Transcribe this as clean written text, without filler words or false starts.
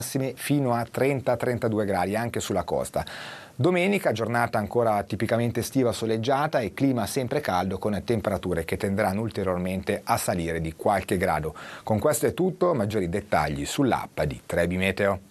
massimi fino a 30-32 gradi anche sulla costa. Domenica giornata ancora tipicamente estiva soleggiata e clima sempre caldo con temperature che tenderanno ulteriormente a salire di qualche grado. Con questo è tutto, maggiori dettagli sull'app di Trebi Meteo.